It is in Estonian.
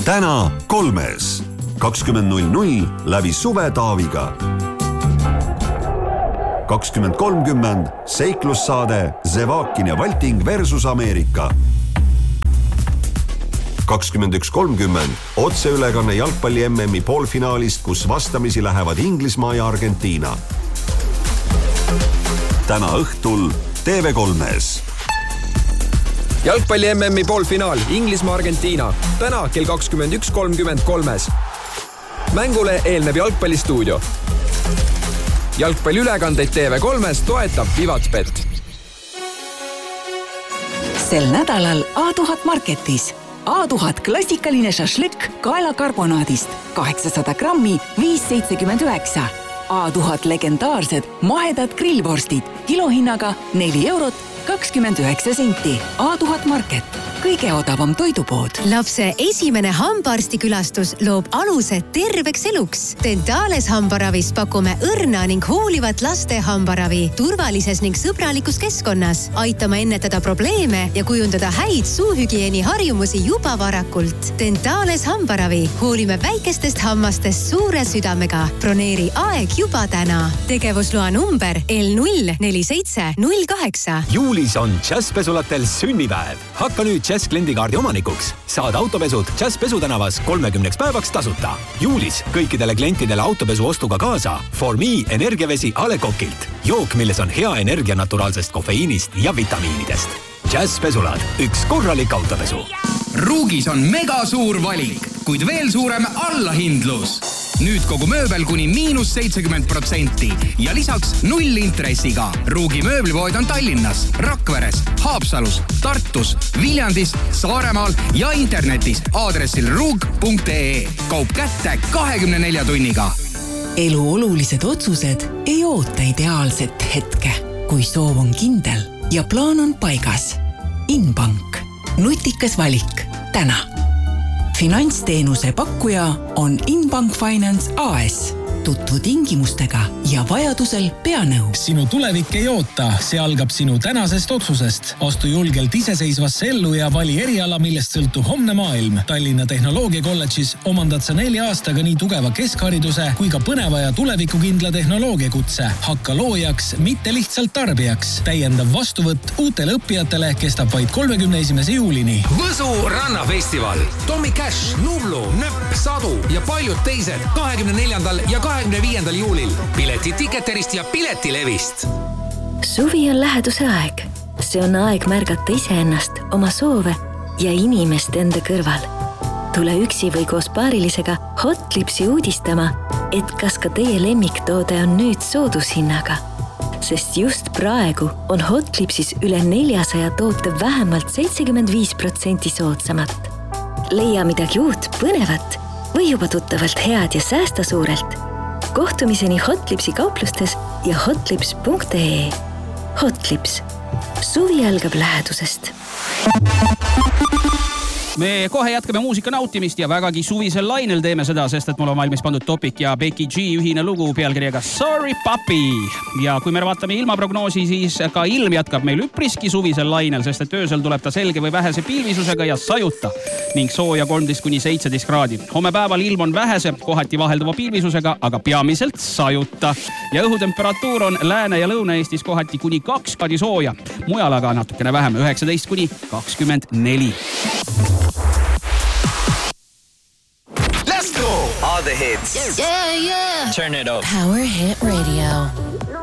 Täna 3. 20.00 läbi Suve Taaviga. 20.30 seiklussaade Zevakin ja Valting versus Ameerika. 21.30 otseülekanne jalgpalli MM-i poolfinaalist, kus vastamisi lähevad Inglismaa ja Argentiina. Täna õhtul TV3-s. Jalgpalli MM-i poolfinaal Inglismaa-Argentiina. Täna kell 21.33. Mängule eelneb jalgpallistuudio. Jalgpalliülekandeid TV3-s toetab Vivatbet. Sel nädalal A1000 Marketis. A1000 klassikaline šašlõkk kaelakarbonaadist 800 grammi 5,79. A1000 legendaarsed mahedad grillvorstid kilohinnaga 4,29 €. A1000 Market. Kõige odavam toidupood. Lapse esimene hambaarstikülastus loob aluse terveks eluks. Dentales hambaravis pakume õrna ning hoolivat laste hambaravi turvalises ning sõbralikus keskkonnas. Aitame ennetada probleeme ja kujundada häid suuhügieeni harjumusi juba varakult. Dentales hambaravi. Hoolime väikestest hammastest suure südamega. Broneeri aeg juba täna. Tegevusloa number L04708. Juulis on Jazzpesulatel sünnipäev. Hakka nüüd Jazz kliendikaardi omanikuks. Saad autopesud Jazz Pesutänavas 30 päevaks tasuta. Juulis kõikidele klientidele autopesu ostuga kaasa For Me energiavesi A. Le Coqilt. Jook, milles on hea energia naturaalsest kofeiinist ja vitamiinidest. Jazz Pesulad. Üks korralik autopesu. Ruugis on mega suur valik, kuid veel suurem allahindlus. Nüüd kogu mööbel kuni -70% ja lisaks 0 intressiga. Ruugi mööblipood on Tallinnas, Rakveres, Haapsalus, Tartus, Viljandis, Saaremaal ja internetis aadressil ruug.ee. Kaup kätte 24 tunniga. Elu olulised otsused ei oota ideaalset hetke, kui soov on kindel ja plaan on paigas. Inbank. Nutikas valik. Täna. Finantsteenuse pakkuja on Inbank Finance AS. Tutvu tingimustega ja vajadusel pea nõu. Sinu tulevik ei oota, see algab sinu tänasest otsusest. Astu julgelt iseseisvasse ellu ja vali eriala, millest sõltub homne maailm. Tallinna Tehnoloogiakolledžis omandad sa 4 aastaga nii tugeva keskhariduse kui ka põneva ja tulevikukindla tehnoloogiakutse. Hakka loojaks, mitte lihtsalt tarbijaks. Täiendav vastuvõtt uutele õppijatele kestab vaid 31. juulini. Võsu rannafestival. Tommy Cash, Nublu, Nöpp, Sadu ja paljud teised 24. ja 25. juulil. Piletid Ticketerist ja Piletilevist. Suvi on läheduse aeg. See on aeg märgata iseennast, oma soove ja inimest enda kõrval. Tule üksi või koos paarilisega Hotlipsi uudistama, et kas ka teie lemmiktoode on nüüd soodushinnaga. Sest just praegu on Hotlipsis üle 400 toote vähemalt 75% soodsamat. Leia midagi uut, põnevat või juba tuttavalt head ja säästa suurelt. Kohtumiseni Hotlipsi kauplustes ja hotlips.ee. Hotlips. Suvi algab lähedusest. Me kohe jätkame muusika nautimist ja vägagi suvisel lainel teeme seda, sest et mul on valmis pandud Topik ja Becky G ühine lugu pealkirjaga Sorry Puppy. Ja kui me vaatame ilmaprognoosi, siis ka ilm jätkab meil üpriski suvisel lainel, sest et öösel tuleb ta selge või vähese pilvisusega ja sajuta ning sooja 13–17 kraadi. Homme päeval ilm on vähese, kohati vahelduva pilvisusega, aga peamiselt sajuta. Ja õhutemperatuur on Lääne- ja Lõuna-Eestis kohati kuni 2 kraadi sooja. Mujal aga natukene vähem 19–24. All the hits. Yeah. Turn it up. Power Hit Radio.